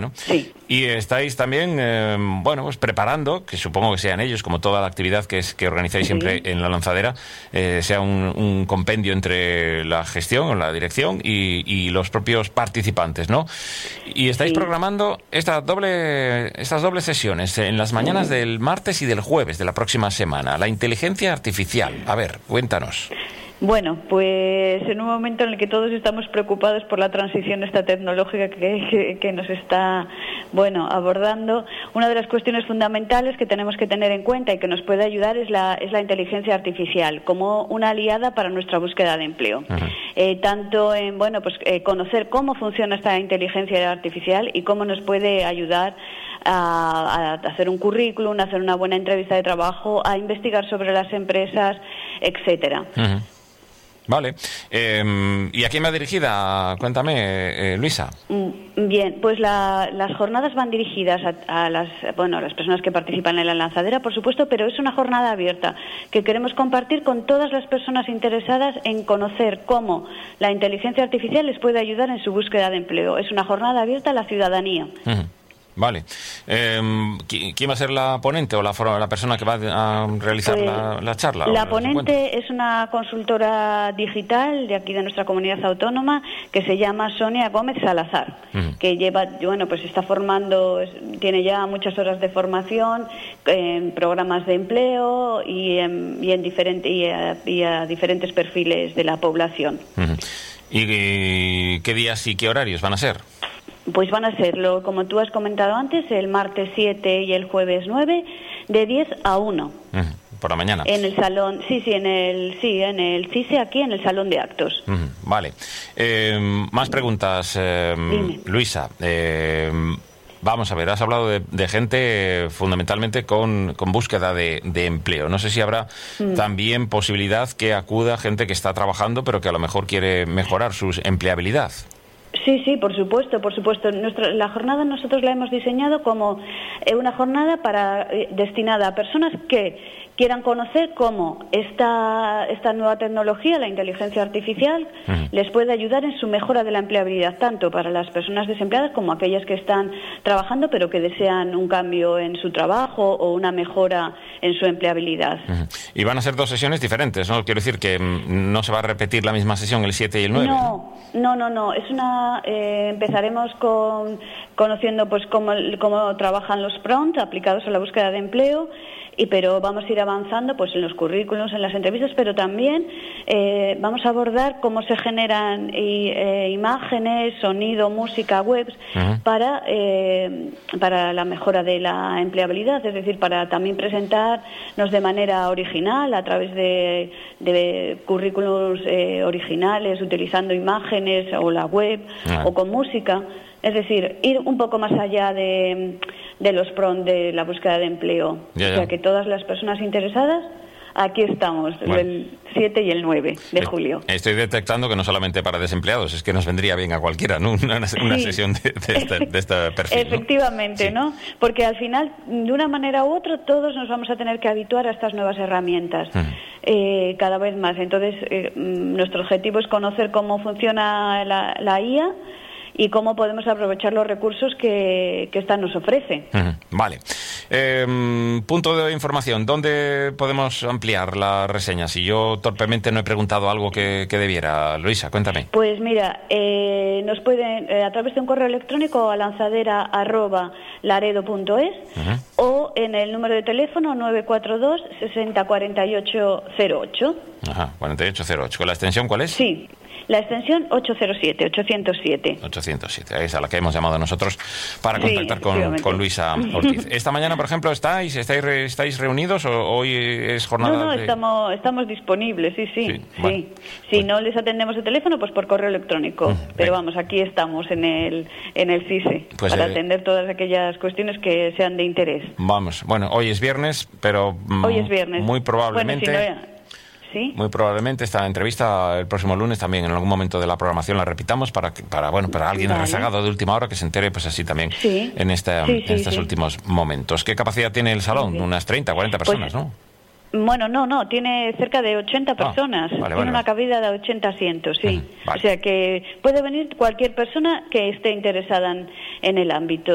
Bueno, Sí. y estáis también, bueno, pues preparando, que supongo que sean ellos, como toda la actividad que organizáis siempre en la Lanzadera, sea un compendio entre la gestión o la dirección y los propios participantes, ¿no? Y estáis programando estas dobles sesiones en las mañanas del martes y del jueves de la próxima semana. La inteligencia artificial. A ver, cuéntanos. Bueno, pues en un momento en el que todos estamos preocupados por la transición esta tecnológica que nos está, abordando, una de las cuestiones fundamentales que tenemos que tener en cuenta y que nos puede ayudar es la inteligencia artificial como una aliada para nuestra búsqueda de empleo. Tanto en, conocer cómo funciona esta inteligencia artificial y cómo nos puede ayudar a hacer un currículum, a hacer una buena entrevista de trabajo, a investigar sobre las empresas, etcétera. Vale. ¿Y a quién va dirigida? Cuéntame, Luisa. Bien, pues las jornadas van dirigidas a las personas que participan en la lanzadera, por supuesto, pero es una jornada abierta que queremos compartir con todas las personas interesadas en conocer cómo la inteligencia artificial les puede ayudar en su búsqueda de empleo. Es una jornada abierta a la ciudadanía. Vale. ¿Quién va a ser la ponente o la persona que va a realizar la charla? La ponente es una consultora digital de aquí de nuestra comunidad autónoma que se llama Sonia Gómez Salazar, que está formando, tiene ya muchas horas de formación en programas de empleo y a diferentes perfiles de la población. ¿Y qué días y qué horarios van a ser? Pues van a serlo, como tú has comentado antes, el martes 7 y el jueves 9, de 10 a 1. Por la mañana. En el salón, en el CISE, aquí en el salón de actos. Vale. Más preguntas, Luisa. Vamos a ver, has hablado de gente fundamentalmente con búsqueda de empleo. No sé si habrá también posibilidad que acuda gente que está trabajando pero que a lo mejor quiere mejorar su empleabilidad. Sí, por supuesto. La jornada nosotros la hemos diseñado como una jornada destinada a personas que quieran conocer cómo esta nueva tecnología, la inteligencia artificial, les puede ayudar en su mejora de la empleabilidad, tanto para las personas desempleadas como aquellas que están trabajando pero que desean un cambio en su trabajo o una mejora en su empleabilidad. Y van a ser 2 sesiones diferentes, ¿no? Quiero decir que no se va a repetir la misma sesión el 7 y el 9. No. Es empezaremos conociendo pues cómo trabajan los prompts aplicados a la búsqueda de empleo, pero vamos a ir avanzando pues en los currículos, en las entrevistas, pero también vamos a abordar cómo se generan imágenes, sonido, música, webs para la mejora de la empleabilidad, es decir, para también presentarnos de manera original a través de currículos originales, utilizando imágenes o la web o con música. Es decir, ir un poco más allá de los prompts de la búsqueda de empleo. O sea, que todas las personas interesadas, aquí estamos, el 7 y el 9 de julio. Estoy detectando que no solamente para desempleados, es que nos vendría bien a cualquiera, ¿no? Una sesión de este perfil. Efectivamente, ¿no? Porque al final, de una manera u otra, todos nos vamos a tener que habituar a estas nuevas herramientas. Cada vez más. Entonces, nuestro objetivo es conocer cómo funciona la IA y cómo podemos aprovechar los recursos que esta nos ofrece. Vale. Punto de información. ¿Dónde podemos ampliar la reseña? Si yo torpemente no he preguntado algo que debiera. Luisa, cuéntame. Pues mira, nos pueden, a través de un correo electrónico a lanzadera@laredo.es o en el número de teléfono 942 60 48 08. 4808. ¿Con la extensión cuál es? Sí. La extensión 807. 807, es a la que hemos llamado nosotros para contactar con Luisa Ortiz. Esta mañana, por ejemplo, ¿estáis reunidos o hoy es jornada? No, estamos disponibles, sí. Si no les atendemos el teléfono, pues por correo electrónico. Pero vamos, aquí estamos en el CISE para atender todas aquellas cuestiones que sean de interés. Vamos, bueno, hoy es viernes, pero muy probablemente... ¿Sí? Muy probablemente esta entrevista el próximo lunes también en algún momento de la programación la repitamos para alguien rezagado de última hora que se entere pues así también en estos últimos momentos. ¿Qué capacidad tiene el salón? Unas 30, 40 personas, ¿no? Bueno, no, tiene cerca de 80 personas, tiene una cabida de 80 asientos, sí. O sea que puede venir cualquier persona que esté interesada en el ámbito.